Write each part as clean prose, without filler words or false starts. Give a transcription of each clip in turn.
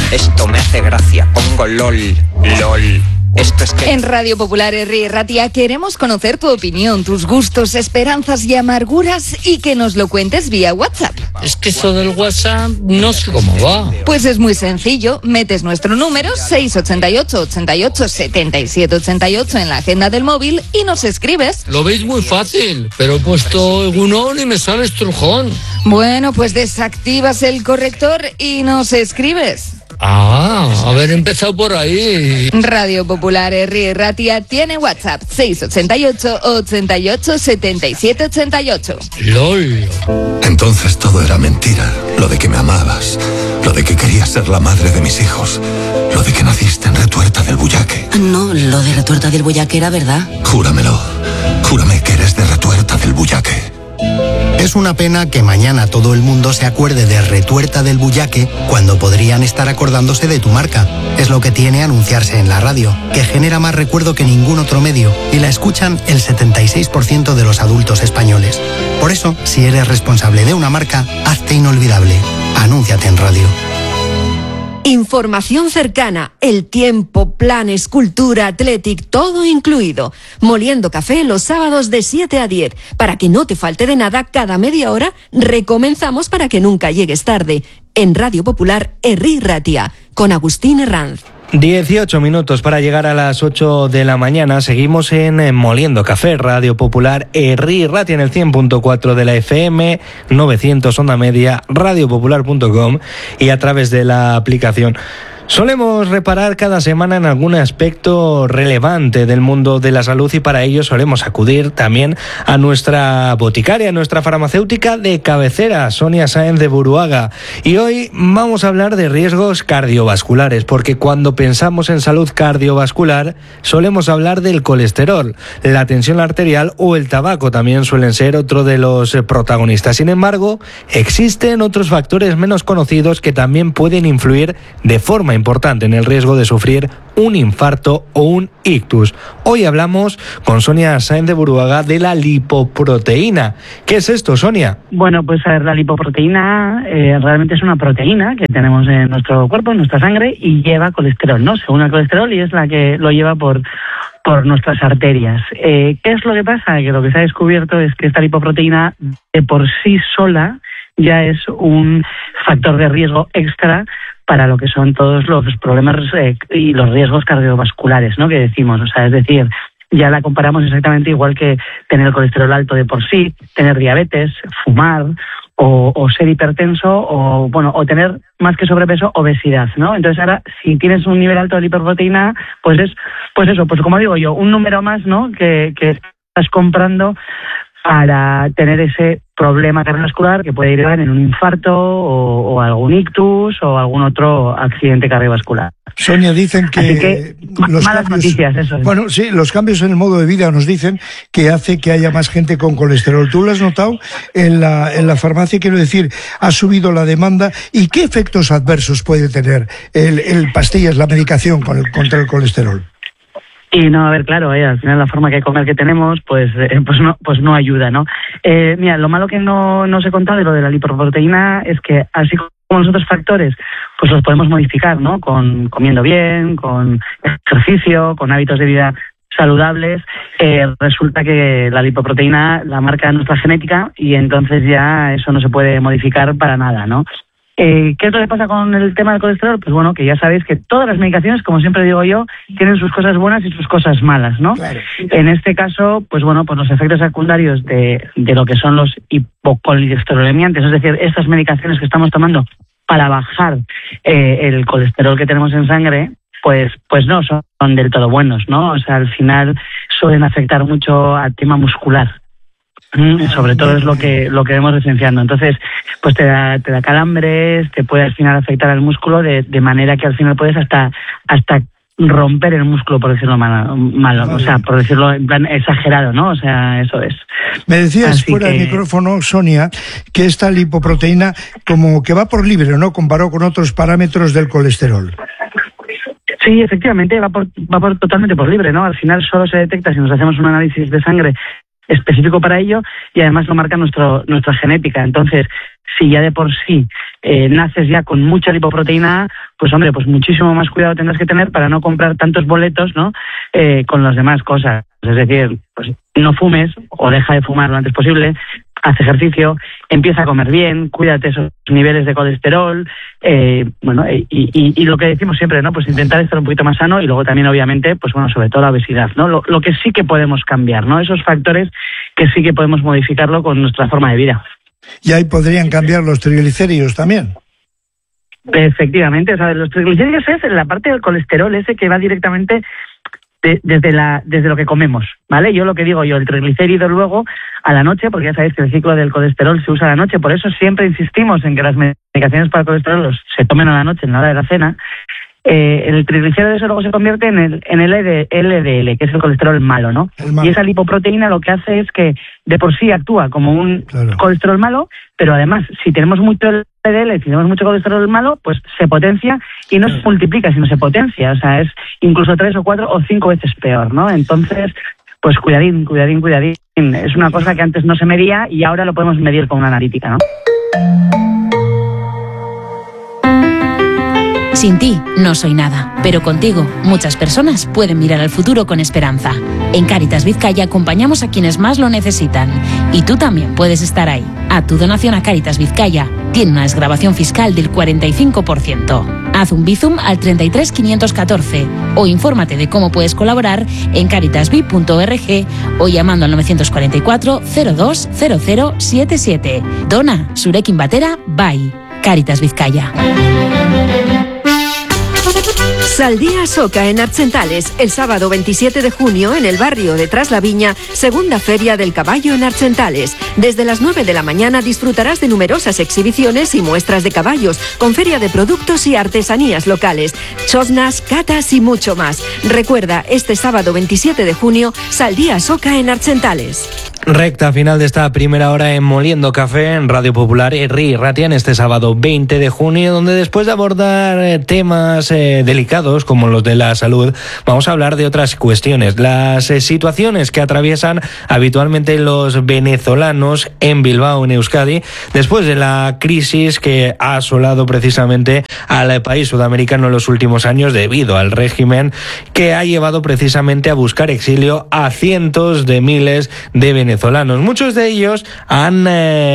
Esto me hace gracia, pongo LOL. Esto es que... En Radio Popular Herri Ratia queremos conocer tu opinión, tus gustos, esperanzas y amarguras y que nos lo cuentes vía WhatsApp. Es que eso del WhatsApp no sé cómo va. Pues es muy sencillo, metes nuestro número 688 88 77 88 en la agenda del móvil y nos escribes. Lo veis muy fácil, pero he puesto Egunon y me sale estrujón. Bueno, pues desactivas el corrector y nos escribes. Haber empezado por ahí. Radio Popular Herri Ratia tiene WhatsApp 688 88 77 88. LOL. Entonces todo era mentira. Lo de que me amabas, lo de que querías ser la madre de mis hijos, lo de que naciste en Retuerta del Bullaque. No, lo de Retuerta del Bullaque era verdad. Júramelo. Júrame que eres de Retuerta del Bullaque. Es una pena que mañana todo el mundo se acuerde de Retuerta del Bullaque cuando podrían estar acordándose de tu marca. Es lo que tiene anunciarse en la radio, que genera más recuerdo que ningún otro medio y la escuchan el 76% de los adultos españoles. Por eso, si eres responsable de una marca, hazte inolvidable. Anúnciate en radio. Información cercana, el tiempo, planes, cultura, athletic, todo incluido. Moliendo Café los sábados de 7 a 10. Para que no te falte de nada, cada media hora recomenzamos para que nunca llegues tarde. En Radio Popular Herri Ratia, con Agustín Herranz. 18 minutos para llegar a las 8 de la mañana. Seguimos en Moliendo Café, Radio Popular Herri Ratia en el 100.4 de la FM, 900 onda media, radiopopular.com y a través de la aplicación. Solemos reparar cada semana en algún aspecto relevante del mundo de la salud y para ello solemos acudir también a nuestra boticaria, nuestra farmacéutica de cabecera, Sonia Sáenz de Buruaga. Y hoy vamos a hablar de riesgos cardiovasculares, porque cuando pensamos en salud cardiovascular solemos hablar del colesterol, la tensión arterial o el tabaco también suelen ser otro de los protagonistas. Sin embargo, existen otros factores menos conocidos que también pueden influir de forma importante en el riesgo de sufrir un infarto o un ictus. Hoy hablamos con Sonia Sáenz de Buruaga de la lipoproteína. ¿Qué es esto, Sonia? Bueno, pues a ver, la lipoproteína realmente es una proteína que tenemos en nuestro cuerpo, en nuestra sangre, y lleva colesterol, ¿no? Según el colesterol, y es la que lo lleva por nuestras arterias. ¿Qué es lo que pasa? Que lo que se ha descubierto es que esta lipoproteína de por sí sola ya es un factor de riesgo extra para lo que son todos los problemas y los riesgos cardiovasculares, ¿no? Que decimos, o sea, es decir, ya la comparamos exactamente igual que tener el colesterol alto de por sí, tener diabetes, fumar o ser hipertenso o tener más que sobrepeso, obesidad, ¿no? Entonces ahora, si tienes un nivel alto de lipoproteína, pues como digo yo, un número más, ¿no? Que estás comprando para tener ese problema cardiovascular que puede derivar en un infarto o algún ictus o algún otro accidente cardiovascular. Sonia, dicen que los malas cambios, noticias, eso es. Bueno, sí, los cambios en el modo de vida nos dicen que hace que haya más gente con colesterol. ¿Tú lo has notado en la farmacia? Quiero decir, ha subido la demanda. ¿Y qué efectos adversos puede tener el pastillas, la medicación contra el colesterol? Y no, a ver, claro, al final la forma de comer que tenemos, pues no ayuda, ¿no? Mira, lo malo que no os he contado de lo de la lipoproteína es que así como los otros factores, pues los podemos modificar, ¿no? Con comiendo bien, con ejercicio, con hábitos de vida saludables. Resulta que la lipoproteína la marca nuestra genética y entonces ya eso no se puede modificar para nada, ¿no? ¿Qué es lo que pasa con el tema del colesterol? Pues bueno, que ya sabéis que todas las medicaciones, como siempre digo yo, tienen sus cosas buenas y sus cosas malas, ¿no? Claro. En este caso, pues bueno, pues los efectos secundarios de lo que son los hipocolesterolemiantes, es decir, estas medicaciones que estamos tomando para bajar el colesterol que tenemos en sangre, pues no son del todo buenos, ¿no? O sea, al final suelen afectar mucho al tema muscular. Sobre todo es lo que vemos esenciando. Entonces, pues te da calambres, te puede al final afectar al músculo de manera que al final puedes hasta romper el músculo, por decirlo malo, o sea, por decirlo en plan exagerado, ¿no? O sea, eso es. Me decías fuera del micrófono, Sonia, que esta lipoproteína como que va por libre, ¿no? Comparado con otros parámetros del colesterol. Sí, efectivamente, va totalmente por libre, ¿no? Al final solo se detecta si nos hacemos un análisis de sangre específico para ello y además lo marca nuestra genética. Entonces, si ya de por sí naces ya con mucha lipoproteína A, pues hombre, pues muchísimo más cuidado tendrás que tener para no comprar tantos boletos, ¿no? Con las demás cosas. Es decir, pues no fumes o deja de fumar lo antes posible, haz ejercicio, empieza a comer bien, cuídate esos niveles de colesterol, y lo que decimos siempre, ¿no? Pues intentar estar un poquito más sano y luego también, obviamente, pues bueno, sobre todo la obesidad, ¿no? Lo que sí que podemos cambiar, ¿no? Esos factores que sí que podemos modificarlo con nuestra forma de vida. Y ahí podrían cambiar los triglicéridos también. Efectivamente, o sea, los triglicéridos es la parte del colesterol ese que va directamente desde lo que comemos, ¿vale? Yo lo que digo el triglicérido luego a la noche, porque ya sabéis que el ciclo del colesterol se usa a la noche, por eso siempre insistimos en que las medicaciones para el colesterol se tomen a la noche, en la hora de la cena. El triglicérido eso luego se convierte en el LDL, que es el colesterol malo, ¿no? Y esa lipoproteína lo que hace es que de por sí actúa como un colesterol malo, pero además si tenemos mucho LDL, si tenemos mucho colesterol malo, pues se potencia y no se multiplica, sino se potencia. O sea, es incluso 3 o 4 o 5 veces peor, ¿no? Entonces, pues cuidadín. Es una cosa que antes no se medía y ahora lo podemos medir con una analítica, ¿no? Sin ti, no soy nada, pero contigo, muchas personas pueden mirar al futuro con esperanza. En Cáritas Vizcaya acompañamos a quienes más lo necesitan. Y tú también puedes estar ahí. A tu donación a Cáritas Vizcaya tiene una desgravación fiscal del 45%. Haz un Bizum al 33 514 o infórmate de cómo puedes colaborar en caritasvi.org o llamando al 944 02 0077. Dona, Surekin Batera, Bye. Cáritas Vizcaya. Saldía Soca en Archentales, el sábado 27 de junio en el barrio de Traslaviña, segunda feria del caballo en Archentales. Desde las 9 de la mañana disfrutarás de numerosas exhibiciones y muestras de caballos, con feria de productos y artesanías locales, chosnas, catas y mucho más. Recuerda, este sábado 27 de junio, Saldía Soca en Archentales. Recta final de esta primera hora en Moliendo Café en Radio Popular Herri Ratia en este sábado 20 de junio, donde después de abordar temas delicados como los de la salud, vamos a hablar de otras cuestiones, las situaciones que atraviesan habitualmente los venezolanos en Bilbao, en Euskadi, después de la crisis que ha asolado precisamente al país sudamericano en los últimos años debido al régimen que ha llevado precisamente a buscar exilio a cientos de miles de venezolanos. Muchos de ellos han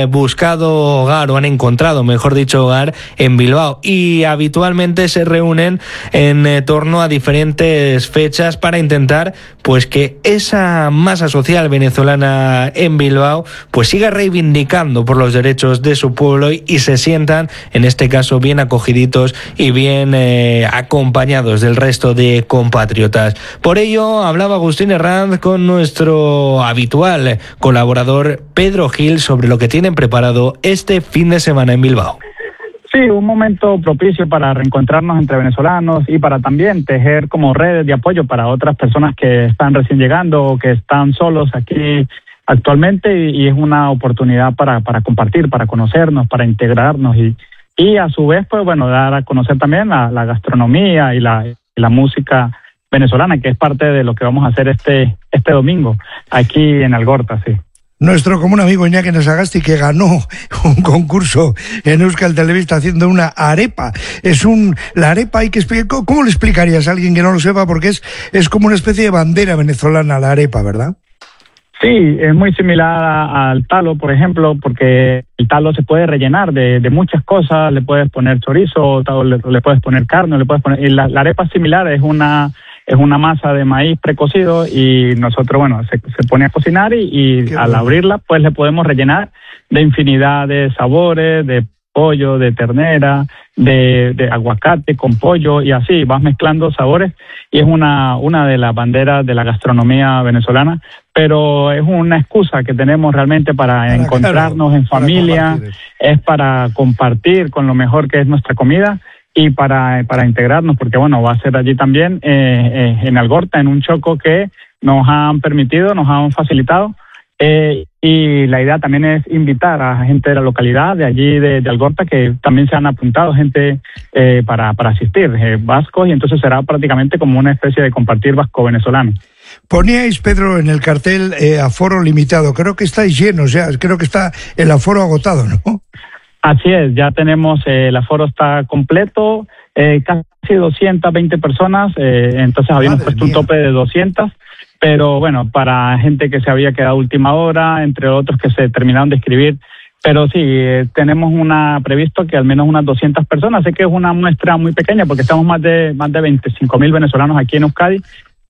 buscado hogar o han encontrado, mejor dicho, hogar en Bilbao y habitualmente se reúnen en torno a diferentes fechas para intentar pues que esa masa social venezolana en Bilbao pues siga reivindicando por los derechos de su pueblo y se sientan, en este caso, bien acogiditos y bien acompañados del resto de compatriotas. Por ello hablaba Agustín Herranz con nuestro habitual colaborador Pedro Gil sobre lo que tienen preparado este fin de semana en Bilbao. Sí, un momento propicio para reencontrarnos entre venezolanos y para también tejer como redes de apoyo para otras personas que están recién llegando o que están solos aquí actualmente y es una oportunidad para compartir, para conocernos, para integrarnos y a su vez pues bueno, dar a conocer también la gastronomía y la música venezolana, que es parte de lo que vamos a hacer este domingo aquí en Algorta, sí. Nuestro común amigo Iñaki Nasagasti, que ganó un concurso en Euskal Telebista haciendo una arepa. La arepa hay que explicar. ¿Cómo le explicarías a alguien que no lo sepa? Porque es como una especie de bandera venezolana la arepa, ¿verdad? Sí, es muy similar al talo, por ejemplo, porque el talo se puede rellenar de muchas cosas. Le puedes poner chorizo, le puedes poner carne, y la arepa es similar, es una masa de maíz precocido y nosotros, bueno, se pone a cocinar y al abrirla, pues le podemos rellenar de infinidad de sabores, de pollo, de ternera, de aguacate con pollo y así, vas mezclando sabores y es una de las banderas de la gastronomía venezolana, pero es una excusa que tenemos realmente para encontrarnos en familia, es para compartir con lo mejor que es nuestra comida y para integrarnos, porque bueno, va a ser allí también en Algorta, en un choco que nos han facilitado, y la idea también es invitar a gente de la localidad, de allí de Algorta, que también se han apuntado gente para asistir, vascos, y entonces será prácticamente como una especie de compartir vasco-venezolano. Poníais, Pedro, en el cartel aforo limitado. Creo que estáis llenos ya, creo que está el aforo agotado, ¿no? Así es, ya tenemos, el aforo está completo, casi 220 personas, entonces habíamos puesto un tope de 200, pero bueno, para gente que se había quedado a última hora, entre otros que se terminaron de inscribir. Pero sí, tenemos previsto que al menos unas 200 personas. Sé que es una muestra muy pequeña porque estamos más de 25.000 venezolanos aquí en Euskadi,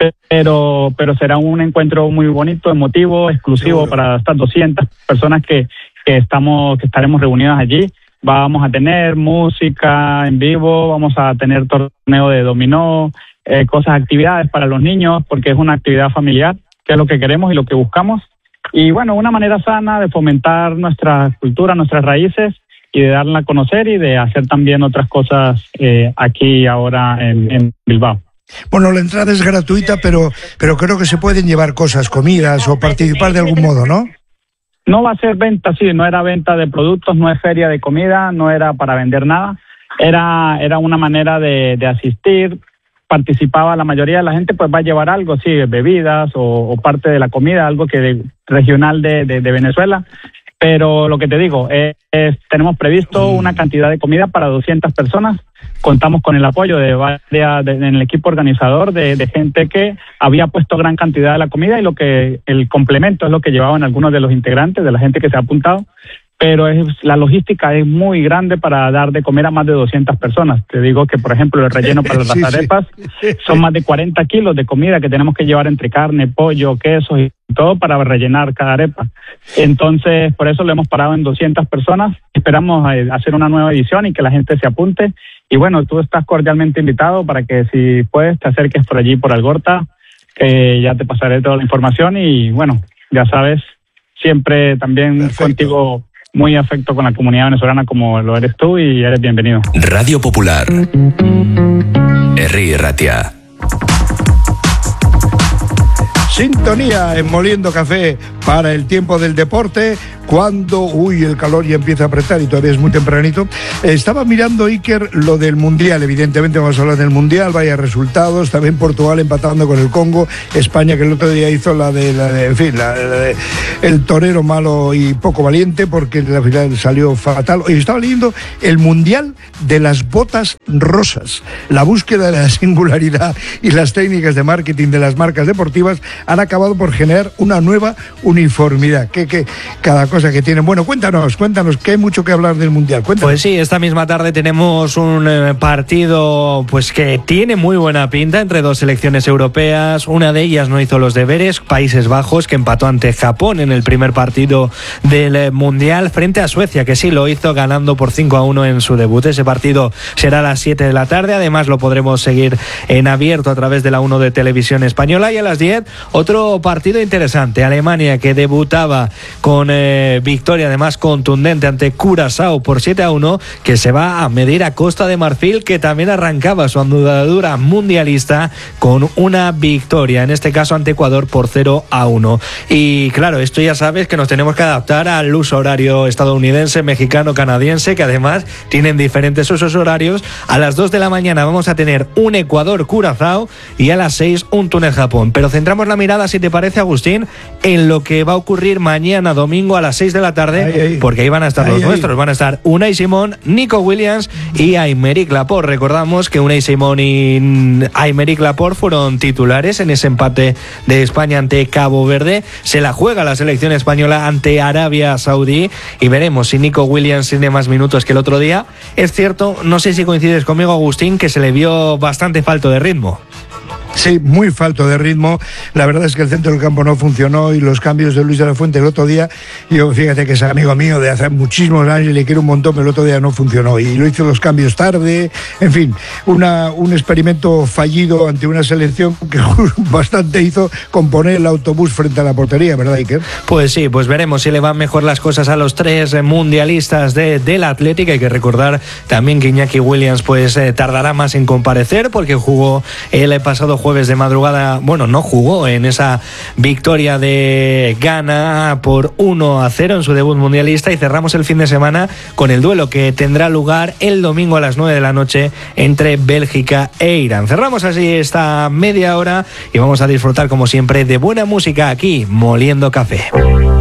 pero será un encuentro muy bonito, emotivo, exclusivo para estas 200 personas que estaremos reunidas allí. Vamos a tener música en vivo, vamos a tener torneo de dominó, actividades para los niños, porque es una actividad familiar, que es lo que queremos y lo que buscamos. Y bueno, una manera sana de fomentar nuestra cultura, nuestras raíces y de darla a conocer y de hacer también otras cosas aquí ahora en Bilbao. Bueno, la entrada es gratuita, pero creo que se pueden llevar cosas, comidas o participar de algún modo, ¿no? No va a ser venta, sí, no era venta de productos, no es feria de comida, no era para vender nada. Era una manera de asistir. Participaba la mayoría de la gente, pues va a llevar algo, sí, bebidas o parte de la comida, algo regional de Venezuela. Pero lo que te digo, tenemos previsto una cantidad de comida para 200 personas. Contamos con el apoyo en el equipo organizador de gente que había puesto gran cantidad de la comida y el complemento es lo que llevaban algunos de los integrantes, de la gente que se ha apuntado. Pero la logística es muy grande para dar de comer a más de 200 personas. Te digo que, por ejemplo, el relleno para las arepas son más de 40 kilos de comida que tenemos que llevar entre carne, pollo, quesos y todo para rellenar cada arepa. Entonces, por eso lo hemos parado en 200 personas. Esperamos hacer una nueva edición y que la gente se apunte. Y bueno, tú estás cordialmente invitado para que, si puedes, te acerques por allí, por Algorta. Ya te pasaré toda la información y, bueno, ya sabes, siempre también contigo muy afecto con la comunidad venezolana como lo eres tú y eres bienvenido. Radio Popular. Herri Ratia. Sintonía en Moliendo Café para el tiempo del deporte, cuando, el calor ya empieza a apretar y todavía es muy tempranito. Estaba mirando, Iker, lo del Mundial. Evidentemente vamos a hablar del Mundial, vaya resultados. También Portugal empatando con el Congo. España, que el otro día hizo la de el torero malo y poco valiente, porque la final salió fatal. Hoy estaba leyendo el Mundial de las botas rosas. La búsqueda de la singularidad y las técnicas de marketing de las marcas deportivas han acabado por generar una nueva uniformidad. Que cada cosa que tienen. Bueno, cuéntanos, que hay mucho que hablar del Mundial. Cuéntanos. Pues sí, esta misma tarde tenemos un partido pues que tiene muy buena pinta entre dos selecciones europeas. Una de ellas no hizo los deberes, Países Bajos, que empató ante Japón en el primer partido del Mundial, frente a Suecia, que sí lo hizo ganando por 5-1 en su debut. Ese partido será a las 7 de la tarde. Además lo podremos seguir en abierto a través de la 1 de Televisión Española. Y a las 10 otro partido interesante. Alemania, que debutaba con victoria además contundente ante Curazao por 7-1, que se va a medir a Costa de Marfil, que también arrancaba su andadura mundialista con una victoria, en este caso ante Ecuador por 0-1. Y claro, esto ya sabes que nos tenemos que adaptar al uso horario estadounidense, mexicano, canadiense, que además tienen diferentes usos horarios. A las 2 de la mañana vamos a tener un Ecuador-Curazao y a las 6 un Túnez-Japón. Pero centramos la mirada, si te parece, Agustín, en lo que va a ocurrir mañana domingo a las 6 de la tarde, porque ahí van a estar los nuestros. Van a estar Unai Simón, Nico Williams y Aymeric Laporte. Recordamos que Unai Simón y Aymeric Laporte fueron titulares en ese empate de España ante Cabo Verde. Se la juega la selección española ante Arabia Saudí y veremos si Nico Williams tiene más minutos que el otro día. Es cierto, no sé si coincides conmigo, Agustín, que se le vio bastante falto de ritmo. Sí, muy falto de ritmo. La verdad es que el centro del campo no funcionó y los cambios de Luis de la Fuente el otro día, yo fíjate que es amigo mío de hace muchísimos años y le quiero un montón, pero el otro día no funcionó y lo hizo los cambios tarde. En fin, un experimento fallido ante una selección que bastante hizo con poner el autobús frente a la portería, ¿verdad, Iker? Pues sí, pues veremos si le van mejor las cosas a los tres mundialistas del Atlético. Hay que recordar también que Iñaki Williams pues tardará más en comparecer porque jugó el pasado jueves jueves de madrugada, bueno, no jugó en esa victoria de Ghana por 1-0 en su debut mundialista, y cerramos el fin de semana con el duelo que tendrá lugar el domingo a las 9 de la noche entre Bélgica e Irán. Cerramos así esta media hora y vamos a disfrutar como siempre de buena música aquí, Moliendo Café.